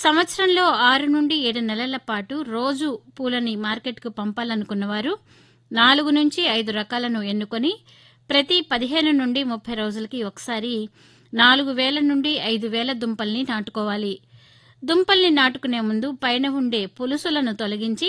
సంవత్సరంలో 6 నుండి 7 నెలల పాటు రోజు పూలని మార్కెట్కు పంపాలనుకున్నవారు 4 నుంచి 5 రకాలను ఎన్నుకొని ప్రతి 15 నుండి 30 రోజులకి ఒకసారి 4,000 నుండి 5,000 దుంపల్ని నాటుకోవాలి. దుంపల్ని నాటుకునే ముందు పైన ఉండే పులుసులను తొలగించి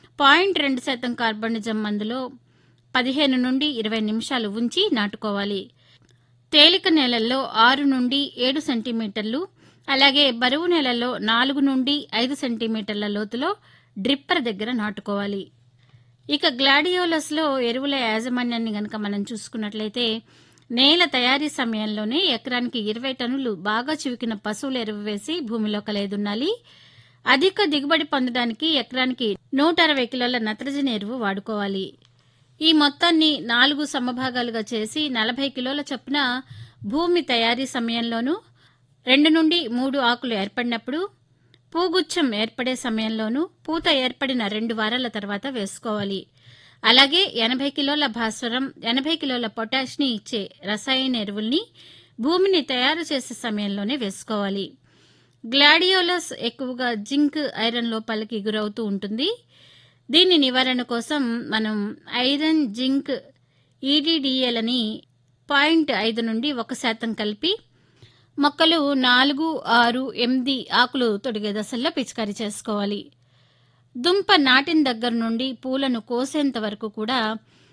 0.2% కార్బనిజం మందులో 15 నుండి 20 నిమిషాలు ఉంచి నాటుకోవాలి. తేలిక నేలల్లో 6 నుండి 7 సెంటీమీటర్లు, అలాగే బరువు నేలల్లో 4 నుండి 5 సెంటీమీటర్ల లోతులో డ్రిప్పర్ దగ్గర నాటుకోవాలి. ఇక గ్లాడియోలస్లో ఎరువుల యాజమాన్యాన్ని గనక మనం చూసుకున్నట్లయితే నేల తయారీ సమయంలోనే ఎకరానికి 20 టన్నులు బాగా చివికిన పశువుల ఎరువు వేసి భూమిలో కలయదున్నాలి. అధిక దిగుబడి పొందడానికి ఎకరానికి 160 కిలోల నత్రజని ఎరువు వాడుకోవాలి. ఈ మొత్తాన్ని 4 సమభాగాలుగా చేసి 40 కిలోల చొప్పున భూమి తయారీ సమయంలోనూ 2 నుండి 3 ఆకులు ఏర్పడినప్పుడు, పూగుచ్చం ఏర్పడే సమయంలోనూ, పూత ఏర్పడిన 2 వారాల తర్వాత వేసుకోవాలి. అలాగే 80 కిలోల భాస్వరం, 80 కిలోల పొటాష్ని ఇచ్చే రసాయన ఎరువుల్ని భూమిని తయారు చేసే సమయంలోనే వేసుకోవాలి. గ్లాడియోలస్ ఎక్కువగా జింక్, ఐరన్ లోపాలకి గురవుతూ ఉంటుంది. దీని నివారణ కోసం మనం ఐరన్, జింక్, ఈడీడీఏలని 0.5 నుండి 1% కలిపి మొక్కలు 4, 6, 8 ఆకులు తొడిగే దశల్లో పిచికారీ చేసుకోవాలి. దుంప నాటిన దగ్గర నుండి పూలను కోసేంత వరకు కూడా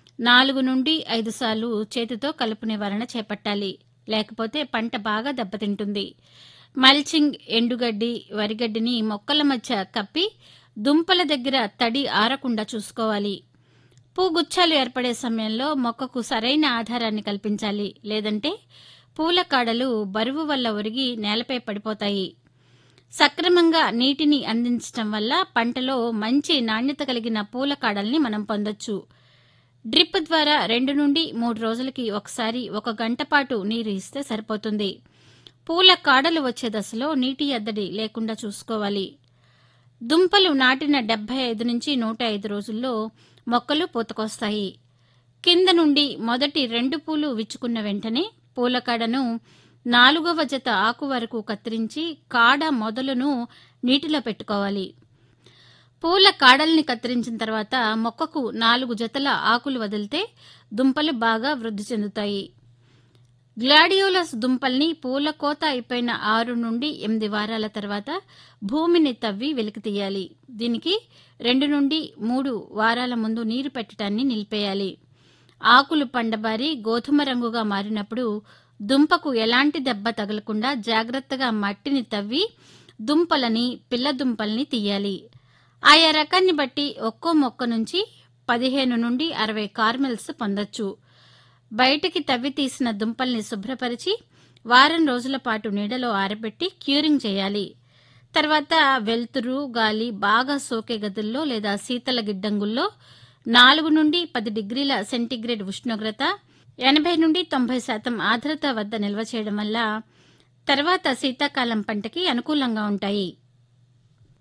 4 నుండి 5 సార్లు చేతితో కలుపు నివారణ చేపట్టాలి. లేకపోతే పంట బాగా దెబ్బతింటుంది. మల్చింగ్, ఎండుగడ్డి, వరిగడ్డిని మొక్కల మధ్య కప్పి దుంపల దగ్గర తడి ఆరకుండా చూసుకోవాలి. పూగుచ్చాలు ఏర్పడే సమయంలో మొక్కకు సరైన ఆధారాన్ని కల్పించాలి. లేదంటే పూల కాడలు బరువు వల్ల ఒరిగి నేలపై పడిపోతాయి. సక్రమంగా నీటిని అందించడం వల్ల పంటలో మంచి నాణ్యత కలిగిన పూల కాడల్ని మనం పొందొచ్చు. డ్రిప్ ద్వారా 2 నుండి 3 రోజులకి ఒకసారి 1 గంట పాటు నీరు ఇస్తే సరిపోతుంది. పూల కాడలు వచ్చే దశలో నీటి ఎద్దడి లేకుండా చూసుకోవాలి. దుంపలు నాటిన 75 నుంచి 105 రోజుల్లో మొక్కలు పూతకొస్తాయి. కింద నుండి మొదటి 2 పూలు విచ్చుకున్న వెంటనే పూల కాడను 4వ జత ఆకు వరకు కత్తిరించి కాడ మొదలును నీటిలో పెట్టుకోవాలి. పూల కాడల్ని కత్తిరించిన తర్వాత మొక్కకు 4 జతల ఆకులు వదిలితే దుంపలు బాగా వృద్ధి చెందుతాయి. గ్లాడియోలస్ దుంపల్ని పూల కోత అయిపోయిన 6 నుండి 8 వారాల తర్వాత భూమిని తవ్వి వెలికి తీయాలి. దీనికి 2 నుండి 3 వారాల ముందు నీరు పెట్టడాన్ని నిలిపేయాలి. ఆకులు పండబారి గోధుమ రంగుగా మారినప్పుడు దుంపకు ఎలాంటి దెబ్బ తగలకుండా జాగ్రత్తగా మట్టిని తవ్వి దుంపలని, పిల్ల దుంపల్ని తీయాలి. ఆయా రకాన్ని బట్టి ఒక్కో మొక్క నుంచి 15 నుండి 60 కార్మెల్స్ పొందొచ్చు. బయటికి తవ్వి తీసిన దుంపల్ని శుభ్రపరిచి వారం రోజుల పాటు నీడలో ఆరబెట్టి క్యూరింగ్ చేయాలి. తర్వాత వెలుతురు, గాలి బాగా సోకే గదుల్లో లేదా శీతల గిడ్డంగుల్లో 4 నుండి 10 డిగ్రీల సెంటీగ్రేడ్ ఉష్ణోగ్రత, 80 నుండి 90% ఆర్ద్రత వద్ద నిల్వ చేయడం వల్ల తర్వాత శీతాకాలం పంటకి అనుకూలంగా ఉంటాయి.